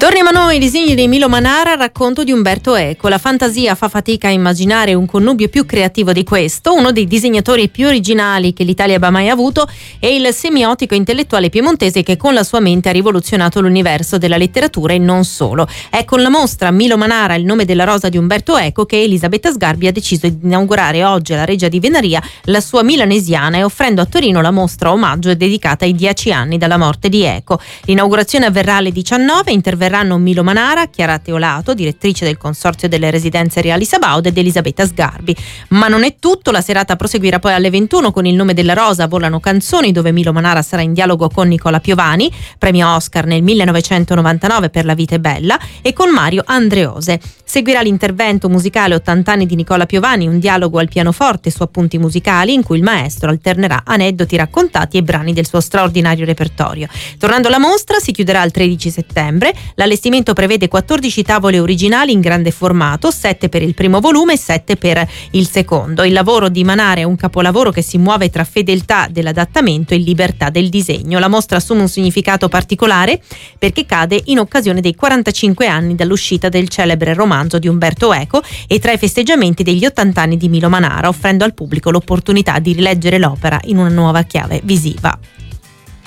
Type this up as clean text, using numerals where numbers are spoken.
Torniamo a noi, i disegni di Milo Manara, racconto di Umberto Eco. La fantasia fa fatica a immaginare un connubio più creativo di questo. Uno dei disegnatori più originali che l'Italia abbia mai avuto è il semiotico intellettuale piemontese che con la sua mente ha rivoluzionato l'universo della letteratura e non solo. È con la mostra Milo Manara, il nome della rosa di Umberto Eco, che Elisabetta Sgarbi ha deciso di inaugurare oggi alla Reggia di Venaria la sua milanesiana, e offrendo a Torino la mostra omaggio dedicata ai 10 anni dalla morte di Eco. L'inaugurazione avverrà alle 19, interverranno Milo Manara, Chiara Teolato, direttrice del Consorzio delle Residenze Reali Sabauda, ed Elisabetta Sgarbi. Ma non è tutto, la serata proseguirà poi alle 21 con Il nome della rosa, volano canzoni, dove Milo Manara sarà in dialogo con Nicola Piovani, premio Oscar nel 1999 per La vita è bella, e con Mario Andreose. Seguirà l'intervento musicale 80 anni di Nicola Piovani, un dialogo al pianoforte su appunti musicali in cui il maestro alternerà aneddoti raccontati e brani del suo straordinario repertorio. Tornando alla mostra, si chiuderà il 13 settembre. L'allestimento prevede 14 tavole originali in grande formato, 7 per il primo volume e 7 per il secondo. Il lavoro di Manara è un capolavoro che si muove tra fedeltà dell'adattamento e libertà del disegno. La mostra assume un significato particolare perché cade in occasione dei 45 anni dall'uscita del celebre romanzo di Umberto Eco e tra i festeggiamenti degli 80 anni di Milo Manara, offrendo al pubblico l'opportunità di rileggere l'opera in una nuova chiave visiva.